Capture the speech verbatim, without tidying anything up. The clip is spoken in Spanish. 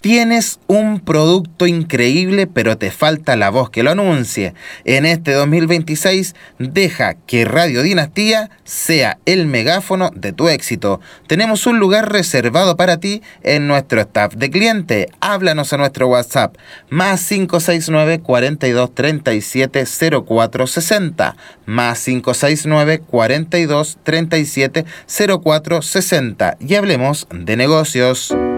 Tienes un producto increíble, pero te falta la voz que lo anuncie. En este dos mil veintiséis, deja que Radio Dinastía sea el megáfono de tu éxito. Tenemos un lugar reservado para ti en nuestro staff de cliente. Háblanos a nuestro WhatsApp, más cinco seis nueve, cuarenta y dos, treinta y siete, cero cuatro sesenta, más cinco seis nueve, cuarenta y dos, treinta y siete, cero cuatro sesenta, y hablemos de negocios.